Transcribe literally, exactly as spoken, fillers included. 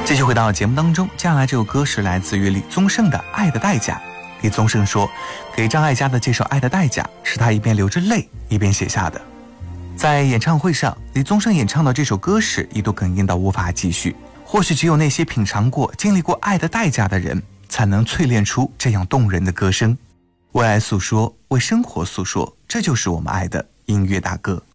继续回到节目当中，接下来这首歌是来自于李宗盛的《爱的代价》。李宗盛说，给张艾嘉的这首《爱的代价》是他一边流着泪一边写下的。在演唱会上，李宗盛演唱到这首歌时一度哽咽到无法继续。或许只有那些品尝过经历过爱的代价的人，才能淬炼出这样动人的歌声。为爱诉说，为生活诉说，这就是我们爱的音乐大歌。